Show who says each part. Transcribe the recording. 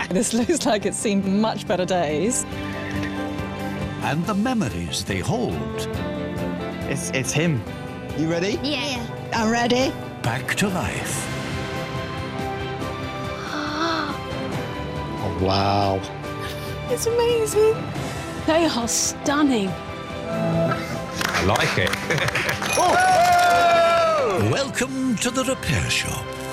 Speaker 1: This looks like it's seen much better days.
Speaker 2: And the memories they hold.
Speaker 3: It's him.
Speaker 4: You ready?
Speaker 5: Yeah.
Speaker 4: I'm ready.
Speaker 2: Back to life.
Speaker 3: Oh, wow.
Speaker 1: It's amazing.
Speaker 6: They are stunning.
Speaker 7: I like it.
Speaker 2: Welcome to the repair shop.